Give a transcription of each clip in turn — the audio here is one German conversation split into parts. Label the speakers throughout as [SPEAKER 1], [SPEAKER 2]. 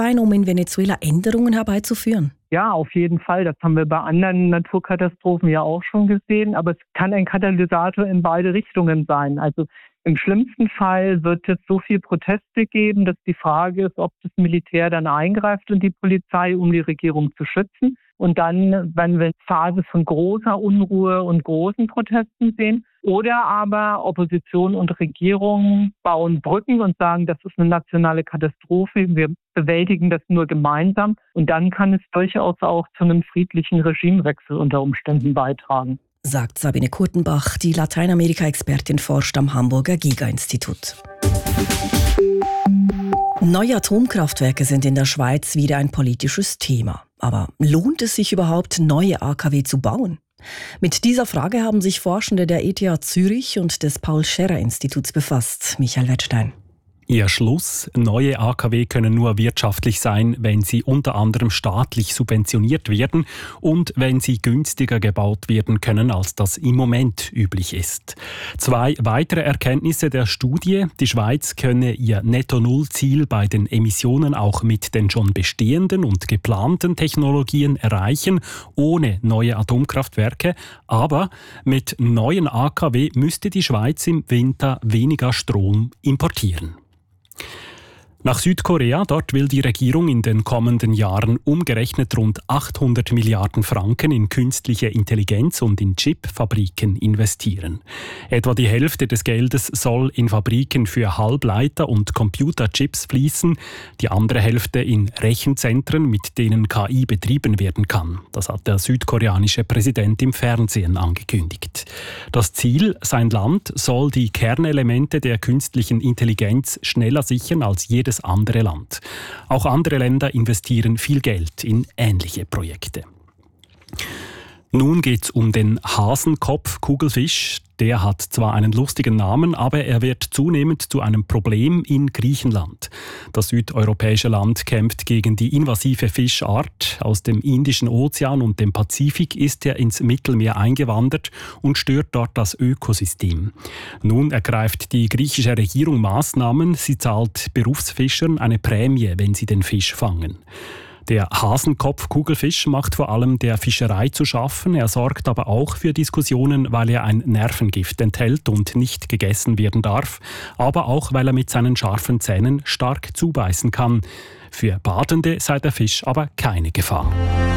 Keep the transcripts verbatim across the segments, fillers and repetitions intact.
[SPEAKER 1] sein, um in Venezuela Änderungen herbeizuführen?
[SPEAKER 2] Ja, auf jeden Fall. Das haben wir bei anderen Naturkatastrophen ja auch schon gesehen. Aber es kann ein Katalysator in beide Richtungen sein. Also im schlimmsten Fall wird es so viel Proteste geben, dass die Frage ist, ob das Militär dann eingreift und die Polizei, um die Regierung zu schützen. Und dann, wenn wir eine Phase von großer Unruhe und großen Protesten sehen, oder aber Opposition und Regierung bauen Brücken und sagen, das ist eine nationale Katastrophe, wir bewältigen das nur gemeinsam. Und dann kann es durchaus auch zu einem friedlichen Regimewechsel unter Umständen beitragen.
[SPEAKER 1] Sagt Sabine Kurtenbach, die Lateinamerika-Expertin, forscht am Hamburger Giga-Institut. Neue Atomkraftwerke sind in der Schweiz wieder ein politisches Thema. Aber lohnt es sich überhaupt, neue A K W zu bauen? Mit dieser Frage haben sich Forschende der E T H Zürich und des Paul-Scherrer-Instituts befasst. Michael Wettstein.
[SPEAKER 3] Ihr Schluss: Neue A K W können nur wirtschaftlich sein, wenn sie unter anderem staatlich subventioniert werden und wenn sie günstiger gebaut werden können, als das im Moment üblich ist. Zwei weitere Erkenntnisse der Studie: Die Schweiz könne ihr Netto-Null-Ziel bei den Emissionen auch mit den schon bestehenden und geplanten Technologien erreichen, ohne neue Atomkraftwerke. Aber mit neuen A K W müsste die Schweiz im Winter weniger Strom importieren. Nach Südkorea, dort will die Regierung in den kommenden Jahren umgerechnet rund achthundert Milliarden Franken in künstliche Intelligenz und in Chipfabriken investieren. Etwa die Hälfte des Geldes soll in Fabriken für Halbleiter und Computerchips fließen, die andere Hälfte in Rechenzentren, mit denen K I betrieben werden kann. Das hat der südkoreanische Präsident im Fernsehen angekündigt. Das Ziel: Sein Land soll die Kernelemente der künstlichen Intelligenz schneller sichern als jedes andere Land. Auch andere Länder investieren viel Geld in ähnliche Projekte. Nun geht es um den Hasenkopf-Kugelfisch. Der hat zwar einen lustigen Namen, aber er wird zunehmend zu einem Problem in Griechenland. Das südeuropäische Land kämpft gegen die invasive Fischart. Aus dem Indischen Ozean und dem Pazifik ist er ins Mittelmeer eingewandert und stört dort das Ökosystem. Nun ergreift die griechische Regierung Maßnahmen. Sie zahlt Berufsfischern eine Prämie, wenn sie den Fisch fangen. Der Hasenkopf-Kugelfisch macht vor allem der Fischerei zu schaffen. Er sorgt aber auch für Diskussionen, weil er ein Nervengift enthält und nicht gegessen werden darf, aber auch, weil er mit seinen scharfen Zähnen stark zubeißen kann. Für Badende sei der Fisch aber keine Gefahr.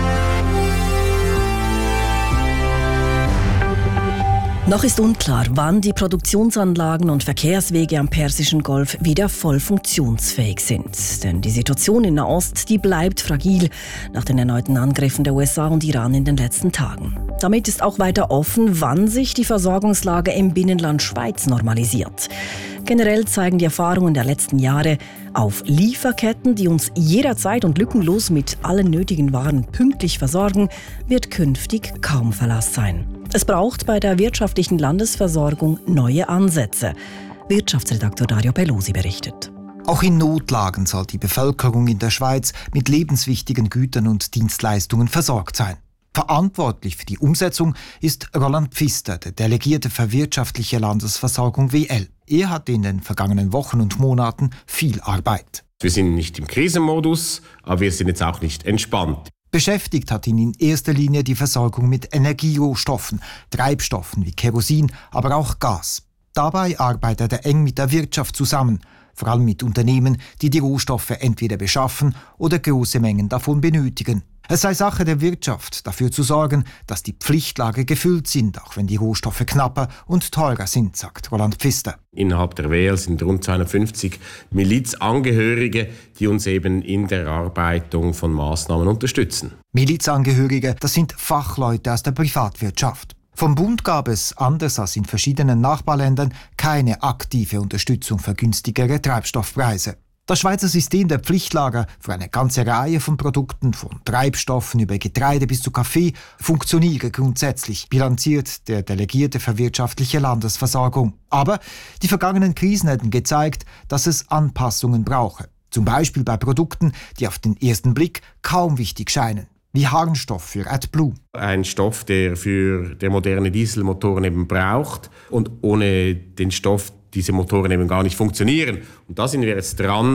[SPEAKER 1] Noch ist unklar, wann die Produktionsanlagen und Verkehrswege am Persischen Golf wieder voll funktionsfähig sind. Denn die Situation in Nahost, die bleibt fragil nach den erneuten Angriffen der U S A und Iran in den letzten Tagen. Damit ist auch weiter offen, wann sich die Versorgungslage im Binnenland Schweiz normalisiert. Generell zeigen die Erfahrungen der letzten Jahre, auf Lieferketten, die uns jederzeit und lückenlos mit allen nötigen Waren pünktlich versorgen, wird künftig kaum Verlass sein. Es braucht bei der wirtschaftlichen Landesversorgung neue Ansätze. Wirtschaftsredaktor Dario Pelosi berichtet.
[SPEAKER 4] Auch in Notlagen soll die Bevölkerung in der Schweiz mit lebenswichtigen Gütern und Dienstleistungen versorgt sein. Verantwortlich für die Umsetzung ist Roland Pfister, der Delegierte für wirtschaftliche Landesversorgung W L. Er hatte in den vergangenen Wochen und Monaten viel Arbeit.
[SPEAKER 5] Wir sind nicht im Krisenmodus, aber wir sind jetzt auch nicht entspannt.
[SPEAKER 4] Beschäftigt hat ihn in erster Linie die Versorgung mit Energierohstoffen, Treibstoffen wie Kerosin, aber auch Gas. Dabei arbeitet er eng mit der Wirtschaft zusammen, vor allem mit Unternehmen, die die Rohstoffe entweder beschaffen oder große Mengen davon benötigen. Es sei Sache der Wirtschaft, dafür zu sorgen, dass die Pflichtlager gefüllt sind, auch wenn die Rohstoffe knapper und teurer sind, sagt Roland Pfister.
[SPEAKER 5] Innerhalb der W L sind rund zweihundertfünfzig Milizangehörige, die uns eben in der Erarbeitung von Maßnahmen unterstützen.
[SPEAKER 4] Milizangehörige, das sind Fachleute aus der Privatwirtschaft. Vom Bund gab es, anders als in verschiedenen Nachbarländern, keine aktive Unterstützung für günstigere Treibstoffpreise. Das Schweizer System der Pflichtlager für eine ganze Reihe von Produkten, von Treibstoffen über Getreide bis zu Kaffee, funktioniere grundsätzlich, bilanziert der Delegierte für wirtschaftliche Landesversorgung. Aber die vergangenen Krisen hätten gezeigt, dass es Anpassungen brauche. Zum Beispiel bei Produkten, die auf den ersten Blick kaum wichtig scheinen, wie Harnstoff für AdBlue.
[SPEAKER 5] Ein Stoff, der für der moderne Dieselmotoren eben braucht und ohne den Stoff diese Motoren eben gar nicht funktionieren. Und da sind wir jetzt dran,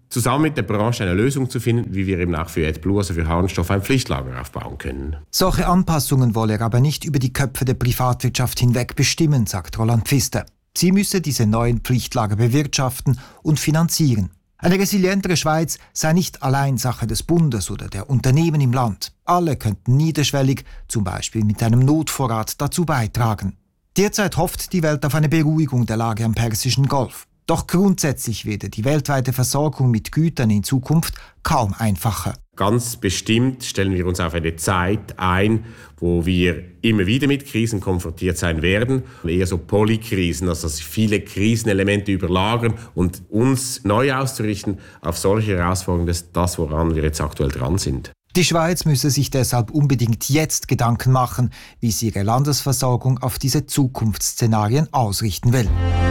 [SPEAKER 5] zusammen mit der Branche eine Lösung zu finden, wie wir eben auch für AdBlue, also für Harnstoff, ein Pflichtlager aufbauen können.
[SPEAKER 4] Solche Anpassungen wolle er aber nicht über die Köpfe der Privatwirtschaft hinweg bestimmen, sagt Roland Pfister. Sie müsse diese neuen Pflichtlager bewirtschaften und finanzieren. Eine resilientere Schweiz sei nicht allein Sache des Bundes oder der Unternehmen im Land. Alle könnten niederschwellig, zum Beispiel mit einem Notvorrat, dazu beitragen. Derzeit hofft die Welt auf eine Beruhigung der Lage am Persischen Golf. Doch grundsätzlich werde die weltweite Versorgung mit Gütern in Zukunft kaum einfacher.
[SPEAKER 5] Ganz bestimmt stellen wir uns auf eine Zeit ein, wo wir immer wieder mit Krisen konfrontiert sein werden. Eher so Polykrisen, also dass viele Krisenelemente überlagern und uns neu auszurichten auf solche Herausforderungen, das ist das, woran wir jetzt aktuell dran sind.
[SPEAKER 4] Die Schweiz müsse sich deshalb unbedingt jetzt Gedanken machen, wie sie ihre Landesversorgung auf diese Zukunftsszenarien ausrichten will.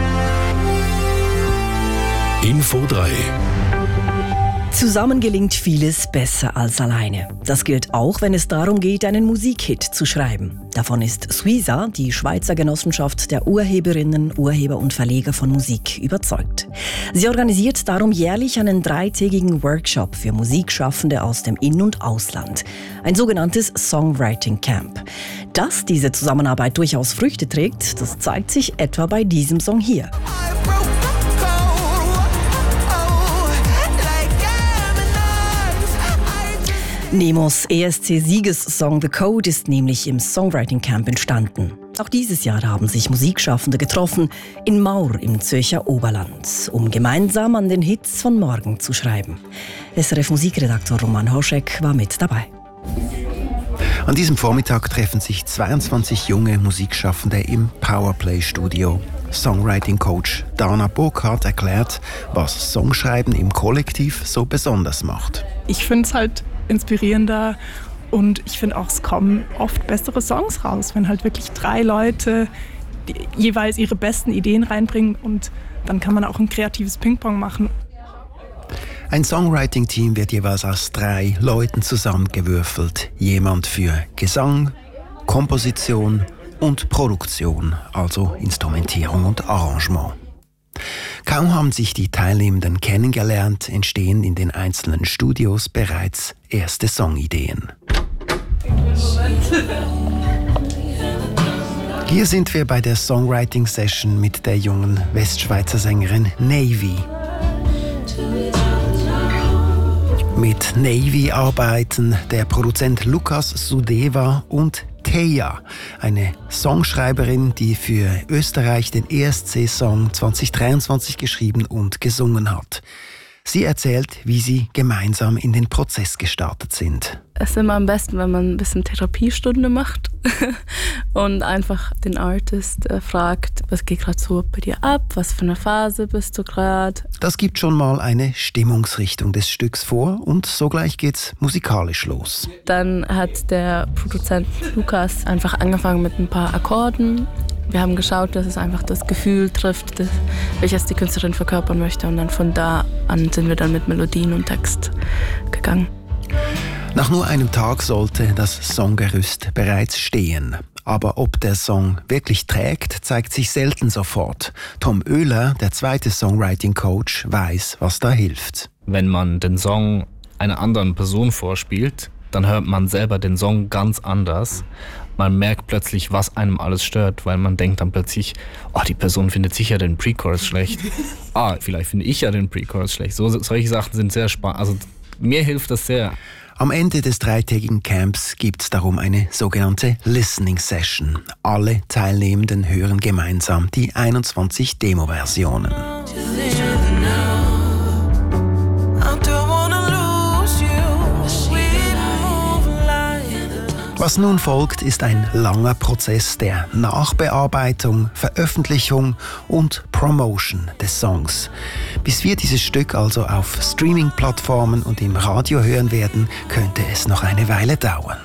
[SPEAKER 6] Info drei.
[SPEAKER 1] Zusammen gelingt vieles besser als alleine. Das gilt auch, wenn es darum geht, einen Musikhit zu schreiben. Davon ist Suiza, die Schweizer Genossenschaft der Urheberinnen, Urheber und Verleger von Musik, überzeugt. Sie organisiert darum jährlich einen dreitägigen Workshop für Musikschaffende aus dem In- und Ausland. Ein sogenanntes Songwriting Camp. Dass diese Zusammenarbeit durchaus Früchte trägt, das zeigt sich etwa bei diesem Song hier. Nemos E S C-Siegessong The Code ist nämlich im Songwriting Camp entstanden. Auch dieses Jahr haben sich Musikschaffende getroffen, in Maur im Zürcher Oberland, um gemeinsam an den Hits von morgen zu schreiben. S R F-Musikredaktor Roman Hoschek war mit dabei.
[SPEAKER 7] An diesem Vormittag treffen sich zweiundzwanzig junge Musikschaffende im Powerplay-Studio. Songwriting-Coach Dana Burkhardt erklärt, was Songschreiben im Kollektiv so besonders macht.
[SPEAKER 8] Ich finde es halt inspirierender und ich finde auch, es kommen oft bessere Songs raus, wenn halt wirklich drei Leute jeweils ihre besten Ideen reinbringen und dann kann man auch ein kreatives Ping-Pong machen.
[SPEAKER 7] Ein Songwriting-Team wird jeweils aus drei Leuten zusammengewürfelt. Jemand für Gesang, Komposition und Produktion, also Instrumentierung und Arrangement. Kaum haben sich die Teilnehmenden kennengelernt, entstehen in den einzelnen Studios bereits erste Songideen. Hier sind wir bei der Songwriting-Session mit der jungen Westschweizer Sängerin Navy. Mit Navy arbeiten der Produzent Lukas Sudeva und Teja, eine Songschreiberin, die für Österreich den E S C-Song zwanzig dreiundzwanzig geschrieben und gesungen hat. Sie erzählt, wie sie gemeinsam in den Prozess gestartet sind.
[SPEAKER 9] Es ist immer am besten, wenn man ein bisschen Therapiestunde macht und einfach den Artist äh, fragt, was geht gerade so bei dir ab, was für eine Phase bist du gerade.
[SPEAKER 7] Das gibt schon mal eine Stimmungsrichtung des Stücks vor und sogleich geht's musikalisch los.
[SPEAKER 9] Dann hat der Produzent Lukas einfach angefangen mit ein paar Akkorden. Wir haben geschaut, dass es einfach das Gefühl trifft, das, welches die Künstlerin verkörpern möchte. Und dann von da an sind wir dann mit Melodien und Text gegangen.
[SPEAKER 7] Nach nur einem Tag sollte das Songgerüst bereits stehen. Aber ob der Song wirklich trägt, zeigt sich selten sofort. Tom Oehler, der zweite Songwriting-Coach, weiß, was da hilft.
[SPEAKER 10] Wenn man den Song einer anderen Person vorspielt, dann hört man selber den Song ganz anders. Man merkt plötzlich, was einem alles stört, weil man denkt dann plötzlich, oh, die Person findet sicher den Pre-Chorus schlecht. Ah, vielleicht finde ich ja den Pre-Chorus schlecht. So, solche Sachen sind sehr spannend. Also mir hilft das sehr.
[SPEAKER 7] Am Ende des dreitägigen Camps gibt es darum eine sogenannte Listening Session. Alle Teilnehmenden hören gemeinsam die einundzwanzig Demo-Versionen. Was nun folgt, ist ein langer Prozess der Nachbearbeitung, Veröffentlichung und Promotion des Songs. Bis wir dieses Stück also auf Streaming-Plattformen und im Radio hören werden, könnte es noch eine Weile dauern.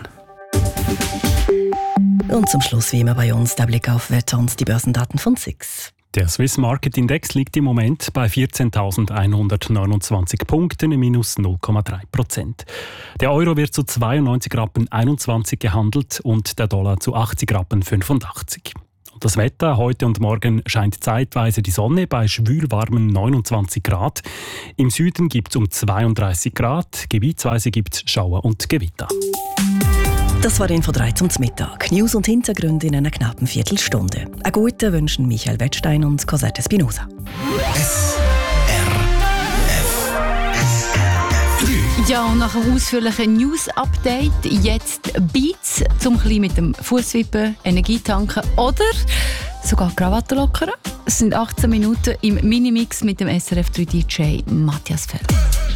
[SPEAKER 1] Und zum Schluss wie immer bei uns der Blick auf Wetter und die Börsendaten von S I X.
[SPEAKER 3] Der Swiss Market Index liegt im Moment bei vierzehntausendeinhundertneunundzwanzig Punkten, minus null Komma drei Prozent. Der Euro wird zu zweiundneunzig Rappen einundzwanzig gehandelt und der Dollar zu achtzig Rappen fünfundachtzig. Das Wetter heute und morgen scheint zeitweise die Sonne bei schwülwarmen neunundzwanzig Grad. Im Süden gibt es um zweiunddreißig Grad, gebietsweise gibt es Schauer und Gewitter.
[SPEAKER 1] Das war Info drei zum Mittag. News und Hintergründe in einer knappen Viertelstunde. Einen guten wünschen Michael Wettstein und Cosette Spinoza.
[SPEAKER 6] S R F
[SPEAKER 11] Ja, und nach einem ausführlichen News-Update jetzt Beats, zum ein bisschen mit dem Fußwippen, Energie tanken oder sogar Krawatte lockern. Es sind achtzehn Minuten im Minimix mit dem S R F drei D J Matthias Feld.